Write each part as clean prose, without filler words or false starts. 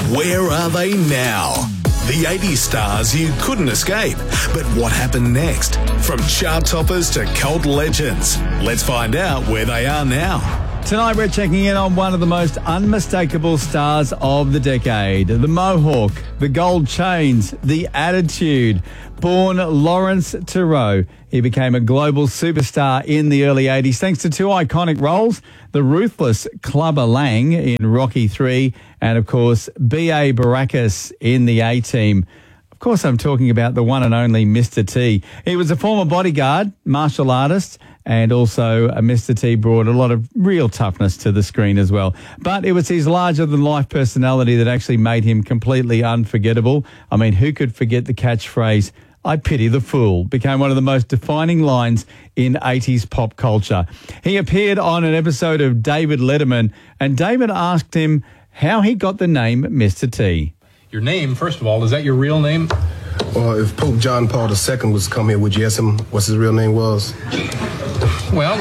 Where are they now? The 80s stars you couldn't escape. But what happened next? From chart toppers to cult legends. Let's find out where they are now. Tonight we're checking in on one of the most unmistakable stars of the decade. The Mohawk, the gold chains, the attitude. Born Lawrence Turreau, he became a global superstar in the early 80s thanks to two iconic roles, the ruthless Clubber Lang in Rocky III and, of course, B.A. Baracus in the A-Team. Of course, I'm talking about the one and only Mr. T. He was a former bodyguard, martial artist, and also Mr. T brought a lot of real toughness to the screen as well. But it was his larger-than-life personality that actually made him completely unforgettable. I mean, who could forget the catchphrase, "I pity the fool," became one of the most defining lines in 80s pop culture. He appeared on an episode of David Letterman, and David asked him how he got the name Mr. T. Your name, first of all, is that your real name? Well, if Pope John Paul II was to come here, would you ask him what his real name was? Well,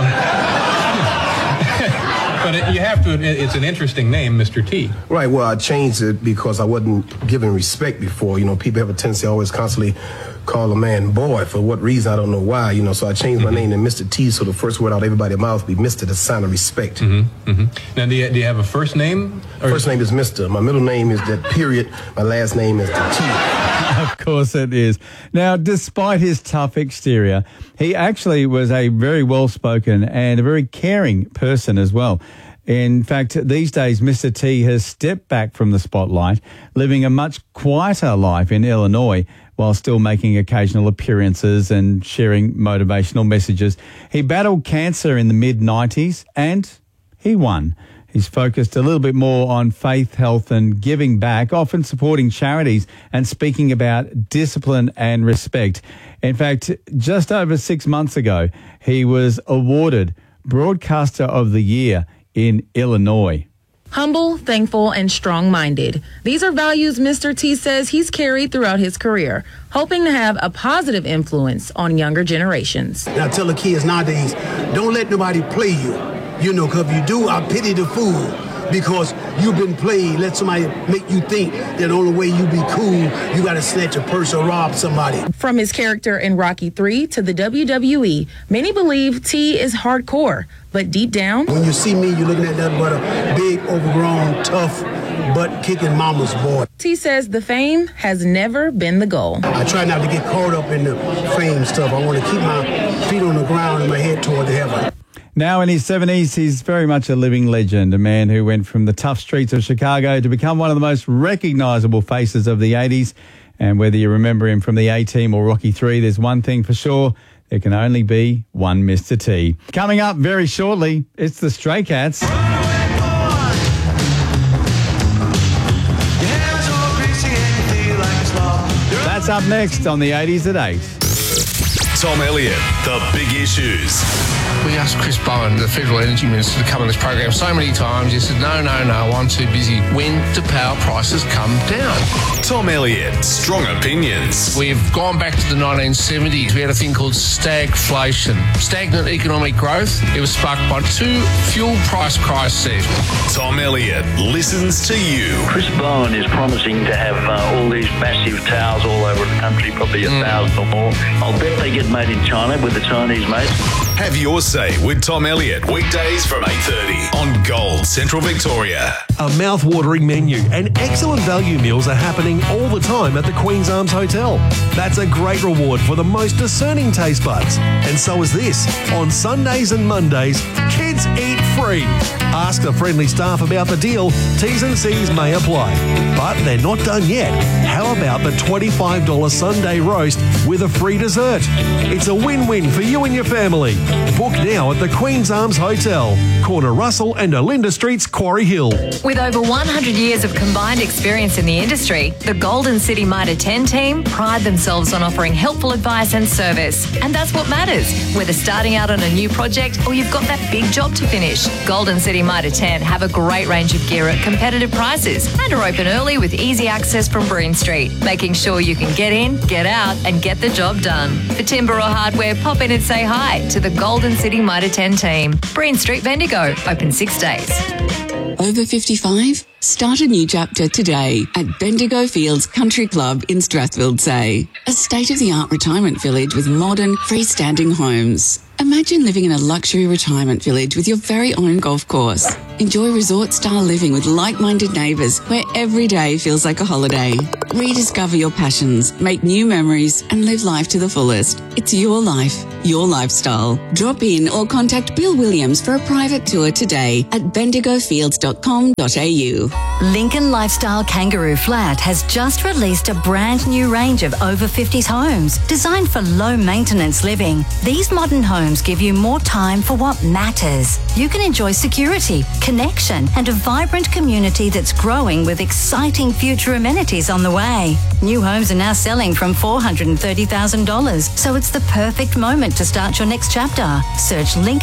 but you have to, it's an interesting name, Mr. T. Right, well, I changed it because I wasn't given respect before. You know, people have a tendency to always constantly call a man boy. For what reason, I don't know why, you know, so I changed my name to Mr. T, so the first word out of everybody's mouth would be Mr. the sign of respect. Now, do you have a first name? First name is Mr. My middle name is that period. My last name is the T. Of course it is. Now, despite his tough exterior, he actually was a very well-spoken and a very caring person as well. In fact, these days, Mr. T has stepped back from the spotlight, living a much quieter life in Illinois while still making occasional appearances and sharing motivational messages. He battled cancer in the mid-90s and he won. He's focused a little bit more on faith, health and giving back, often supporting charities and speaking about discipline and respect. In fact, just over 6 months ago, he was awarded Broadcaster of the Year in Illinois. Humble, thankful, and strong-minded. These are values Mr. T says he's carried throughout his career, hoping to have a positive influence on younger generations. I tell the kids nowadays, don't let nobody play you. You know, because if you do, I pity the fool. Because you've been played, let somebody make you think that the only way you be cool, you got to snatch a purse or rob somebody. From his character in Rocky III to the WWE, many believe T is hardcore, but deep down, when you see me, you're looking at nothing but a big, overgrown, tough, butt-kicking mama's boy. T says the fame has never been the goal. I try not to get caught up in the fame stuff. I want to keep my feet on the ground and my head toward the heaven. Now in his 70s, he's very much a living legend, a man who went from the tough streets of Chicago to become one of the most recognisable faces of the 80s. And whether you remember him from the A-Team or Rocky III, there's one thing for sure, there can only be one Mr. T. Coming up very shortly, it's the Stray Cats. That's up next on the 80s at 8. Tom Elliott, The Big Issues. We asked Chris Bowen, the Federal Energy Minister, to come on this program so many times. He said, no, I'm too busy. When do power prices come down? Tom Elliott, Strong Opinions. We've gone back to the 1970s. We had a thing called stagflation, stagnant economic growth. It was sparked by two fuel price crises. Tom Elliott listens to you. Chris Bowen is promising to have all these massive towers all over the country, probably 1,000 or more. I'll bet they get made in China with the Chinese mates. Have your say with Tom Elliott, weekdays from 8:30 on Gold Central Victoria. A mouth-watering menu and excellent value meals are happening all the time at the Queen's Arms Hotel. That's a great reward for the most discerning taste buds. And so is this. On Sundays and Mondays, kids eat free. Ask the friendly staff about the deal. T's and C's may apply. But they're not done yet. How about the $25 Sunday roast with a free dessert? It's a win-win for you and your family. Book now at the Queen's Arms Hotel, corner Russell and Olinda Streets, Quarry Hill. With over 100 years of combined experience in the industry, the Golden City Mitre 10 team pride themselves on offering helpful advice and service. And that's what matters, whether starting out on a new project or you've got that big job to finish. Golden City Mitre 10 have a great range of gear at competitive prices and are open early with easy access from Breen Street, making sure you can get in, get out and get the job done. For timber or hardware, pop in and say hi to the Golden City Mitre 10 team. Breen Street, Bendigo, open 6 days. Over 55? Start a new chapter today at Bendigo Fields Country Club in Strathfield, a state-of-the-art retirement village with modern, freestanding homes. Imagine living in a luxury retirement village with your very own golf course. Enjoy resort-style living with like-minded neighbours where every day feels like a holiday. Rediscover your passions, make new memories and live life to the fullest. It's your life, your lifestyle. Drop in or contact Bill Williams for a private tour today at bendigofields.com.au. Lincoln Lifestyle Kangaroo Flat has just released a brand new range of over 50s homes designed for low maintenance living. These modern homes give you more time for what matters. You can enjoy security, connection and a vibrant community that's growing with exciting future amenities on the way. New homes are now selling from $430,000, so it's the perfect moment to start your next chapter. Search Lincoln